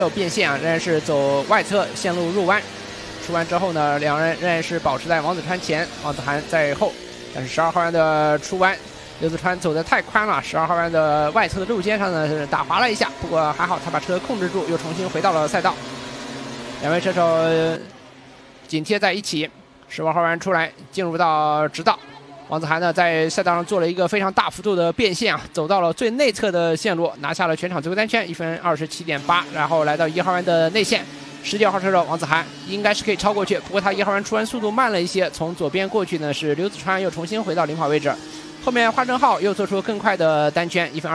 有变线啊，仍然是走外侧线路入弯。出弯之后呢，两人仍然是保持在王子川前，王子涵在后。但是12号弯的出弯，刘子川走得太宽了，12号弯的外侧的路肩上呢是打滑了一下，不过还好他把车控制住，又重新回到了赛道。两位车手紧贴在一起，15号弯出来进入到直道。王子涵呢在赛道上做了一个非常大幅度的变线啊，走到了最内侧的线路，拿下了全场最后单圈，1分27.8，然后来到1号弯的内线。19号车手王子涵应该是可以超过去，不过他1号弯出弯速度慢了一些，从左边过去呢是刘子川又重新回到领跑位置，后面华正浩又做出更快的单圈，1分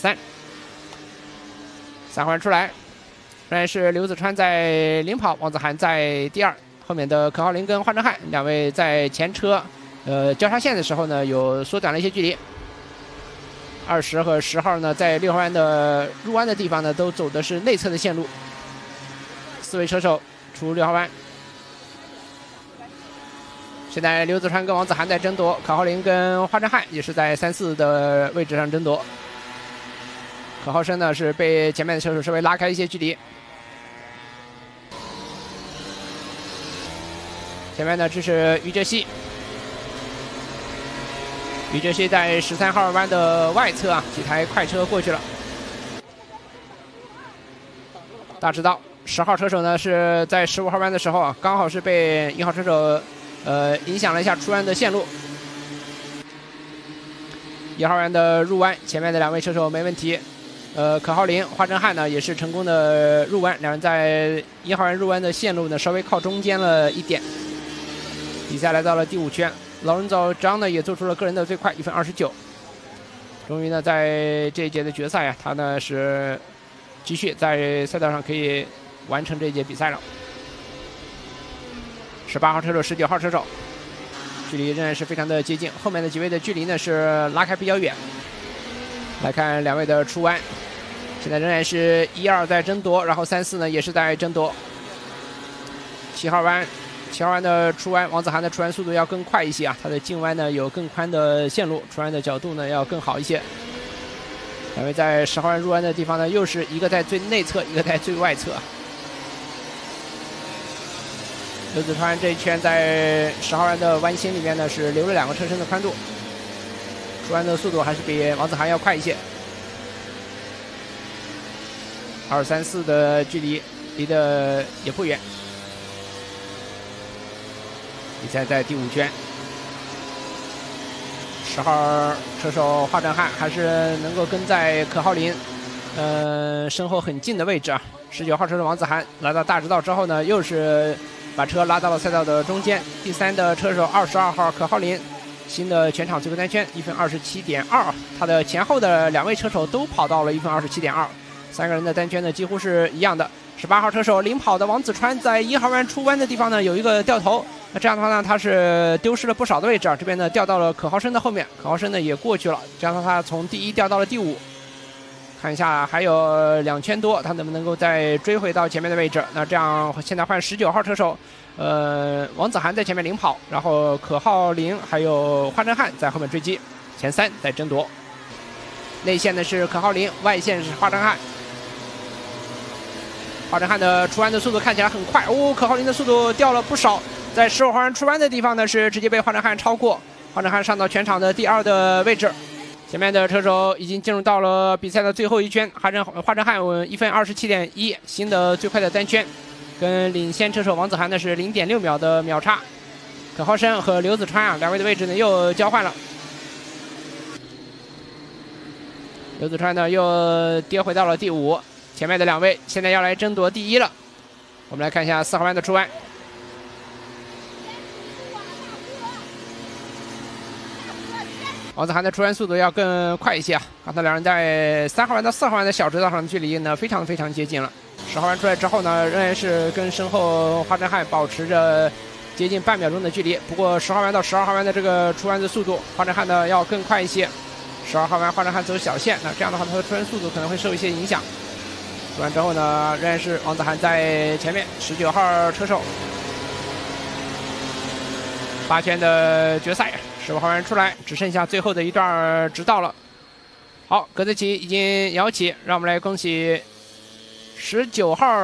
27.3。3号弯出来，仍然是刘子川在领跑，王子涵在第二，后面的可浩林跟华正汉两位在前车交叉线的时候呢有缩短了一些距离。20和10号呢在6号弯的入弯的地方呢都走的是内侧的线路。4位车手出6号弯，现在刘子川跟王子涵在争夺，可浩林跟华正汉也是在3、4的位置上争夺。可浩生呢是被前面的车手稍微拉开一些距离。前面呢这是于哲熹，于哲熹在13号弯的外侧啊，几台快车过去了。大直道。10号车手呢是在15号弯的时候啊，刚好是被1号车手影响了一下出弯的线路。1号弯的入弯，前面的两位车手没问题。可浩林、华正汉呢也是成功的入弯，两人在1号弯入弯的线路呢稍微靠中间了一点。比赛来到了第5圈，劳伦佐张呢也做出了个人的最快，1分29。终于呢在这一届的决赛啊，他呢是继续在赛道上可以完成这一届比赛了。18号车手、19号车手，距离仍然是非常的接近。后面的几位的距离呢是拉开比较远。来看两位的出弯，现在仍然是1、2在争夺，然后3、4呢也是在争夺。7号弯的出弯，王子涵的出弯速度要更快一些啊，他的进弯呢有更宽的线路，出弯的角度呢要更好一些。两位在10号弯入弯的地方呢，又是一个在最内侧，一个在最外侧。刘子川这一圈在10号弯的弯心里面呢，是留了2个车身的宽度，出弯的速度还是比王子涵要快一些。2、3、4的距离离得也不远。比赛在第5圈，10号车手华正汉还是能够跟在可浩林身后很近的位置啊。19号车手王子涵来到大直道之后呢，又是把车拉到了赛道的中间。第3的车手22号可浩林，新的全场最后单圈1分27.2，他的前后的2位车手都跑到了1分27.2，3个人的单圈呢几乎是一样的。18号车手领跑的王子川在1号弯出弯的地方呢有一个掉头，那这样的话呢他是丢失了不少的位置啊，这边呢掉到了可浩生的后面，可浩生呢也过去了，这样的话他从第1掉到了第5。看一下还有2圈多，他能不能够再追回到前面的位置？那这样现在换19号车手，王子涵在前面领跑，然后可浩林还有华正汉在后面追击，前3在争夺。内线的是可浩林，外线是华正汉。华正汉的出弯的速度看起来很快哦，可浩林的速度掉了不少，在15号弯出弯的地方呢是直接被华正汉超过，华正汉上到全场的第2的位置。前面的车手已经进入到了比赛的最后一圈，华正汉1分27.1，新的最快的单圈，跟领先车手王子涵呢是0.6秒的秒差。可浩生和刘子川啊，两位的位置呢又交换了。刘子川呢又跌回到了第5，前面的2位现在要来争夺第1了。我们来看一下4号弯的出弯。王子涵的出弯速度要更快一些啊！刚才2人在3号弯到4号弯的小直道上的距离呢，非常接近了。10号弯出来之后呢，仍然是跟身后华正汉保持着接近半秒钟的距离。不过10号弯到12号弯的这个出弯的速度，华正汉呢要更快一些。12号弯华正汉走小线，那这样的话他的出弯速度可能会受一些影响。出弯之后呢，仍然是王子涵在前面，19号车手。8圈的决赛，15号弯出来，只剩下最后的一段直道了。好，格子旗已经摇起，让我们来恭喜 19号